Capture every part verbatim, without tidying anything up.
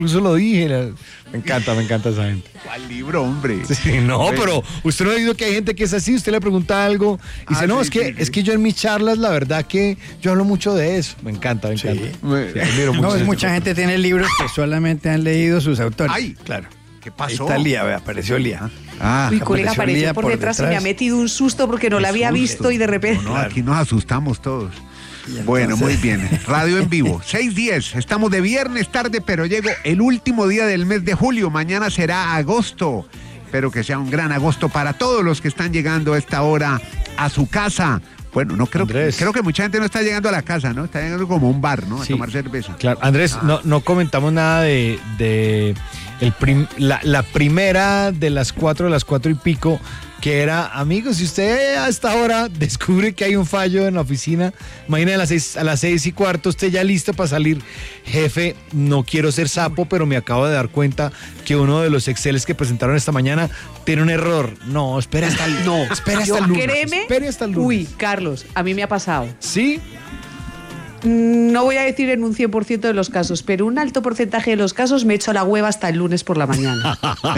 Incluso lo dije. La... Me encanta, me encanta esa gente. ¿Cuál libro, hombre? Sí, no, pero usted no ha oído que hay gente que es así, usted le pregunta algo y dice, Ah, no, sí, es que sí, sí. es que yo en mis charlas, la verdad que yo hablo mucho de eso. Me encanta, me Sí. encanta. Me- Sí, admiro mucho No, es ese mucha tipo. gente tiene libros que solamente han leído sus autores. Ay, claro. ¿qué Ahí pasó? está Lía, ve, apareció Lía. Ah, Uy, colega, apareció apareció Lía por por detrás y me ha detrás. metido un susto porque no la había susto. visto y de repente... no, no, aquí nos asustamos todos. Y Bueno, muy entonces- bien. Radio en vivo, seis diez. Estamos de viernes tarde, pero llego el último día del mes de julio. Mañana será agosto. Espero que sea un gran agosto para todos los que están llegando a esta hora a su casa. Bueno, no creo que, Andrés. creo que mucha gente no está llegando a la casa, ¿no? Está llegando como a un bar, ¿no? A Sí. tomar cerveza. Claro, Andrés, Ah. no, no comentamos nada de, de el prim- la, la primera de las cuatro, de las cuatro y pico, que era, amigos, si usted a esta hora descubre que hay un fallo en la oficina, imagínate a las seis, a las seis y cuarto, usted ya listo para salir. Jefe, no quiero ser sapo, pero me acabo de dar cuenta que uno de los Exceles que presentaron esta mañana tiene un error. No, espera hasta el, no, espera hasta Yo, el lunes. créeme, Espere hasta el lunes. uy, Carlos, a mí me ha pasado. ¿Sí? Mm, No voy a decir en un cien por ciento de los casos, pero un alto porcentaje de los casos me echo la hueva hasta el lunes por la mañana.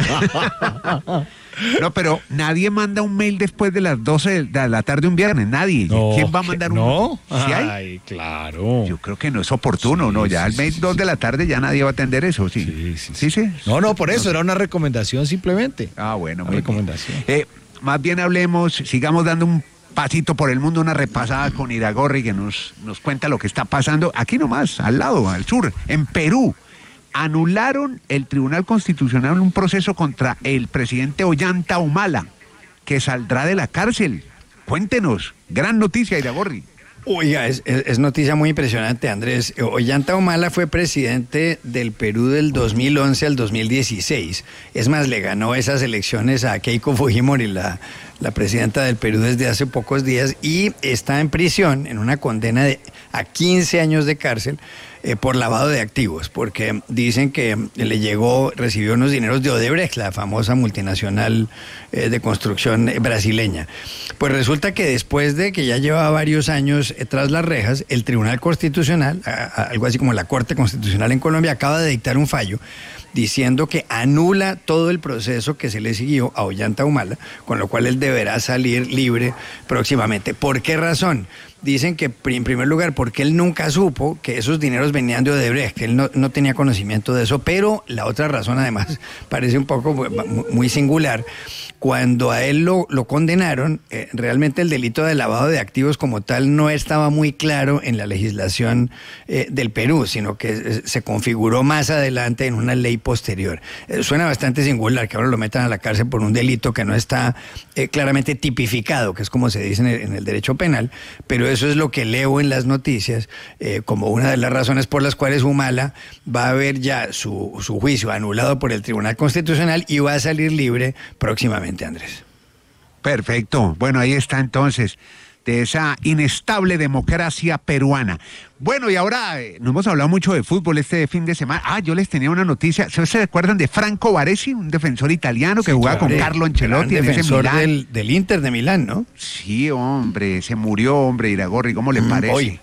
No, pero nadie manda un mail después de las doce de la tarde un viernes. Nadie. No, ¿Quién va a mandar un ¿No? ¿Sí hay? Ay, claro. Yo creo que no es oportuno, Sí, ¿no? Ya sí, al sí, mail sí, dos sí. de la tarde ya nadie va a atender eso, ¿sí? Sí, sí, ¿Sí, sí? No, no, por eso, era una recomendación simplemente. Ah, bueno, Una muy bien. recomendación. Eh, más bien hablemos, sigamos dando un pasito por el mundo, una repasada con Iragorri que nos, nos cuenta lo que está pasando aquí nomás, al lado, al sur, en Perú. Anularon el Tribunal Constitucional un proceso contra el presidente Ollanta Humala, que saldrá de la cárcel. Cuéntenos, gran noticia, Iragorri. Oiga, es, es- es noticia muy impresionante, Andrés. Ollanta Humala fue presidente del Perú del dos mil once al dos mil dieciséis. Es más, le ganó esas elecciones a Keiko Fujimori, la, la presidenta del Perú desde hace pocos días, y está en prisión en una condena de a quince años de cárcel eh, por lavado de activos, porque dicen que le llegó, recibió unos dineros de Odebrecht, la famosa multinacional eh, de construcción eh, brasileña. Pues resulta que después de que ya llevaba varios años eh, tras las rejas, el Tribunal Constitucional, a- a- algo así como la Corte Constitucional en Colombia, acaba de dictar un fallo diciendo que anula todo el proceso que se le siguió a Ollanta Humala, con lo cual él deberá salir libre próximamente. ¿Por qué razón? Dicen que, pri- en primer lugar, porque él nunca supo que esos dineros venían de Odebrecht, que él no, no tenía conocimiento de eso, pero la otra razón, además, parece un poco mu- muy singular. Cuando a él lo, lo condenaron, eh, realmente el delito de lavado de activos como tal no estaba muy claro en la legislación eh, del Perú, sino que eh, se configuró más adelante en una ley posterior. Eh, suena bastante singular que ahora lo metan a la cárcel por un delito que no está eh, claramente tipificado, que es como se dice en el, en el derecho penal, pero eso es lo que leo en las noticias eh, como una de las razones por las cuales Humala va a ver ya su, su juicio anulado por el Tribunal Constitucional y va a salir libre próximamente, Andrés. Perfecto. Bueno, ahí está entonces, de esa inestable democracia peruana. Bueno, y ahora eh, no hemos hablado mucho de fútbol este fin de semana. Ah, yo les tenía una noticia. ¿Se se recuerdan de Franco Baresi, un defensor italiano que jugaba con Carlo Ancelotti en ese defensor Milán? del, del Inter de Milán, ¿no? Sí, hombre, se murió, hombre, Iragorri, ¿cómo le Mm, parece? hoy.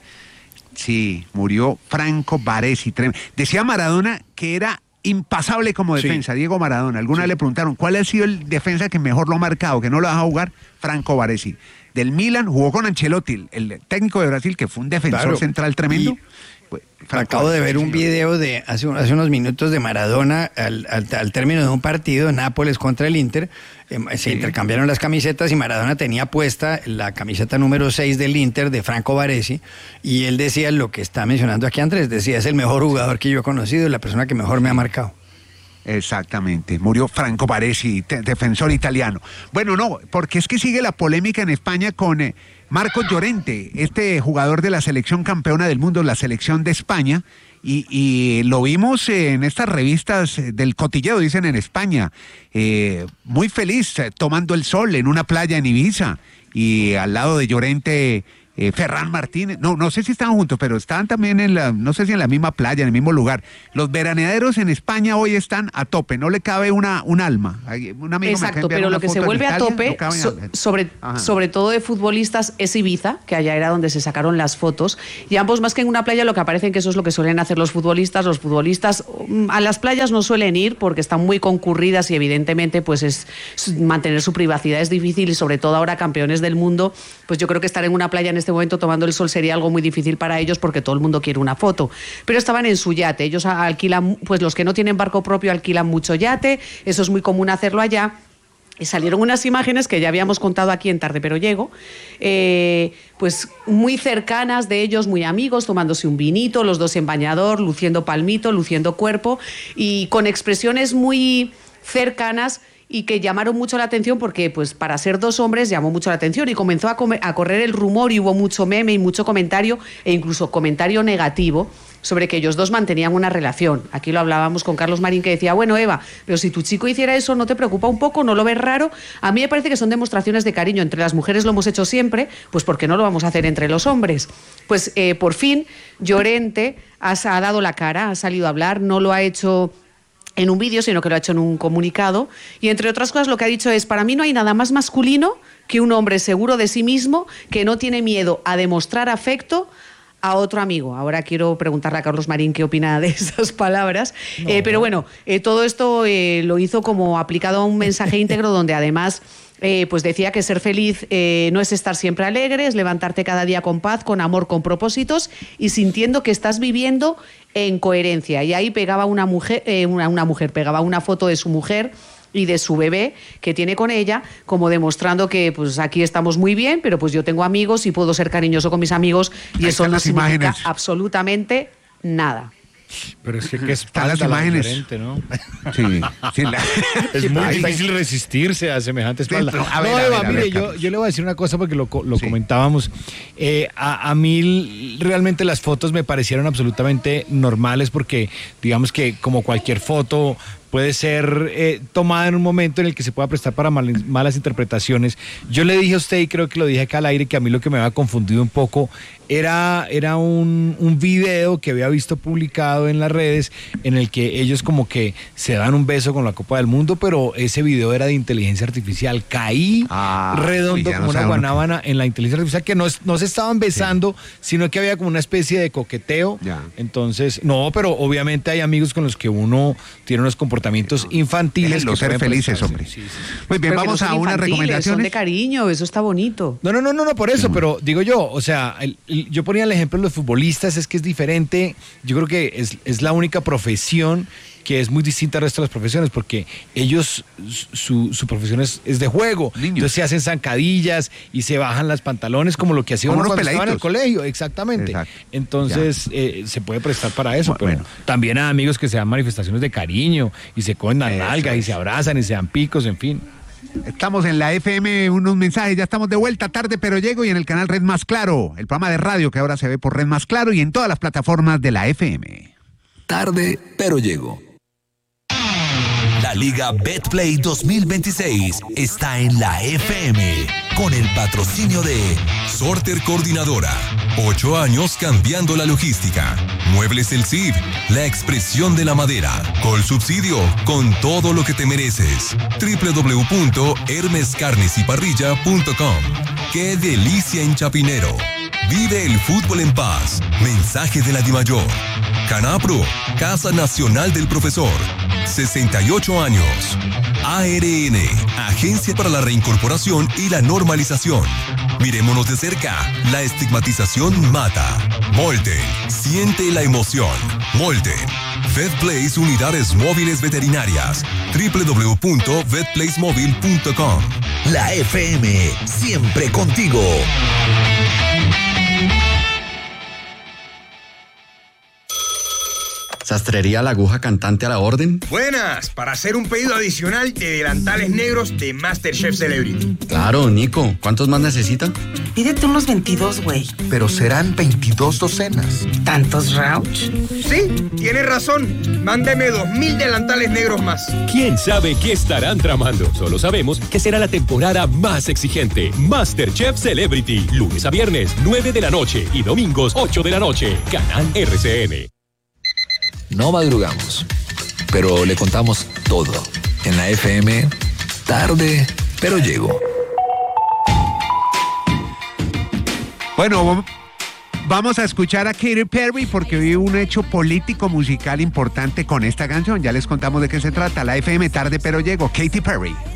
Sí, murió Franco Baresi. trem- Decía Maradona que era impasable como Sí. defensa, Diego Maradona. Alguna Sí. le preguntaron, ¿cuál ha sido el defensa que mejor lo ha marcado, que no lo deja jugar? Franco Baresi. Del Milan jugó con Ancelotti, el, el técnico de Brasil, que fue un defensor Claro. central tremendo. Y Pues, Franco Acabo de Baresi, ver un señor. video de hace, un- hace unos minutos de Maradona al, al- al término de un partido, Nápoles contra el Inter. eh, se Sí. intercambiaron las camisetas y Maradona tenía puesta la camiseta número seis del Inter de Franco Baresi y él decía lo que está mencionando aquí Andrés, decía es el mejor jugador que yo he conocido, la persona que mejor me ha marcado. Exactamente, murió Franco Baresi, te- defensor italiano. Bueno, no, porque es que sigue la polémica en España con eh, Marcos Llorente, este jugador de la selección campeona del mundo, la selección de España, y, y lo vimos eh, en estas revistas eh, del cotilleo, dicen en España, eh, muy feliz, eh, tomando el sol en una playa en Ibiza, y al lado de Llorente eh, Ferran Martínez, no, no sé si estaban juntos, pero estaban también en la, no sé si en la misma playa, en el mismo lugar. Los veraneaderos en España hoy están a tope, no le cabe una, un alma. Un amigo Exacto, pero lo que se vuelve a tope, no so, sobre, sobre todo de futbolistas, es Ibiza, que allá era donde se sacaron las fotos, y ambos más que en una playa lo que aparecen que eso es lo que suelen hacer los futbolistas. Los futbolistas a las playas no suelen ir porque están muy concurridas y evidentemente pues es mantener su privacidad es difícil, y sobre todo ahora campeones del mundo, pues yo creo que estar en una playa en este momento tomando el sol sería algo muy difícil para ellos porque todo el mundo quiere una foto. Pero estaban en su yate, ellos alquilan, pues los que no tienen barco propio alquilan mucho yate, eso es muy común hacerlo allá. Y salieron unas imágenes que ya habíamos contado aquí en Tarde Pero Llego, eh, pues muy cercanas de ellos, muy amigos, tomándose un vinito, los dos en bañador, luciendo palmito, luciendo cuerpo, y con expresiones muy cercanas y que llamaron mucho la atención porque, pues, para ser dos hombres llamó mucho la atención y comenzó a, comer, a correr el rumor y hubo mucho meme y mucho comentario e incluso comentario negativo sobre que ellos dos mantenían una relación. Aquí lo hablábamos con Carlos Marín, que decía, bueno, Eva, pero si tu chico hiciera eso, ¿no te preocupa un poco? ¿No lo ves raro? A mí me parece que son demostraciones de cariño. Entre las mujeres lo hemos hecho siempre, pues ¿por qué no lo vamos a hacer entre los hombres? Pues eh, por fin Llorente ha, ha dado la cara, ha salido a hablar, no lo ha hecho en un vídeo, sino que lo ha hecho en un comunicado, y entre otras cosas lo que ha dicho es, para mí no hay nada más masculino que un hombre seguro de sí mismo, que no tiene miedo a demostrar afecto a otro amigo. Ahora quiero preguntarle a Carlos Marín qué opina de esas palabras, no, eh, pero bueno, eh, todo esto eh, lo hizo como aplicado a un mensaje íntegro donde además Eh, pues decía que ser feliz eh, no es estar siempre alegre, es levantarte cada día con paz, con amor, con propósitos y sintiendo que estás viviendo en coherencia. Y ahí pegaba una mujer, eh, una, una mujer, pegaba una foto de su mujer y de su bebé que tiene con ella, como demostrando que pues aquí estamos muy bien, pero pues yo tengo amigos y puedo ser cariñoso con mis amigos y eso no significa imágenes. absolutamente nada. Pero es que, que es están las imágenes, ¿no? Sí, sí la... es muy difícil resistirse a semejante espalda. No, a ver, no a ver, Eva, a ver, mire, a ver, yo, yo le voy a decir una cosa porque lo, lo sí. comentábamos. Eh, a, a mí realmente las fotos me parecieron absolutamente normales porque digamos que como cualquier foto puede ser eh, tomada en un momento en el que se pueda prestar para mal, malas interpretaciones. Yo le dije a usted, y creo que lo dije acá al aire, que a mí lo que me había confundido un poco era, era un, un video que había visto publicado en las redes en el que ellos como que se dan un beso con la Copa del Mundo, pero ese video era de inteligencia artificial. Caí ah, redondo uy, como no una guanábana que... en la inteligencia artificial, que no, no se estaban besando, sí. sino que había como una especie de coqueteo. Ya. Entonces, no, pero obviamente hay amigos con los que uno tiene unos comportamientos infantiles. Los ser felices, hombre. Sí, sí, sí. Muy bien, pero vamos no a unas recomendaciones. Son de cariño, eso está bonito. No, no, no, no, no por eso, sí. pero digo yo, o sea, el, el, yo ponía el ejemplo de los futbolistas, es que es diferente. Yo creo que es, es la única profesión que es muy distinta al resto de las profesiones, porque ellos, su, su profesión es, es de juego. Niños. Entonces se hacen zancadillas y se bajan las pantalones como lo que hacían uno cuando estaba en el colegio, exactamente. Exacto. Entonces eh, se puede prestar para eso, bueno, pero bueno. también hay amigos que se dan manifestaciones de cariño y se cogen la nalga y se abrazan y se dan picos, en fin. Estamos en la F M, unos mensajes, ya estamos de vuelta, Tarde Pero Llego, y en el canal Red Más Claro, el programa de radio que ahora se ve por Red Más Claro y en todas las plataformas de la F M. Tarde Pero Llego. La Liga Betplay dos mil veintiséis está en la F M con el patrocinio de Sorter Coordinadora. Ocho años cambiando la logística. Muebles El Cid, la expresión de la madera. Col Subsidio, con todo lo que te mereces. doble u doble u doble u punto hermes carnes y parrilla punto com. ¡Qué delicia en Chapinero! Vive el fútbol en paz. Mensaje de la Dimayor. Canapro, Casa Nacional del Profesor. sesenta y ocho años. A R N, Agencia para la Reincorporación y la Normalización. Miremonos de cerca, la estigmatización mata. Molten, siente la emoción. Molten. VetPlace Unidades Móviles Veterinarias. doble u doble u doble u punto vet place móvil punto com. La F M, siempre contigo. Sastrería La Aguja Cantante a la orden. Buenas, para hacer un pedido adicional de delantales negros de MasterChef Celebrity. Claro, Nico. ¿Cuántos más necesita? Pídete unos veintidós, güey. Pero serán veintidós docenas. ¿Tantos, Rauch? Sí, tienes razón. Mándeme dos mil delantales negros más. ¿Quién sabe qué estarán tramando? Solo sabemos que será la temporada más exigente. MasterChef Celebrity. Lunes a viernes, nueve de la noche. Y domingos, ocho de la noche. Canal R C N. No madrugamos, pero le contamos todo. En la F M, tarde, pero llego. Bueno, vamos a escuchar a Katy Perry porque vi un hecho político musical importante con esta canción. Ya les contamos de qué se trata. La F M, tarde, pero llego. Katy Perry.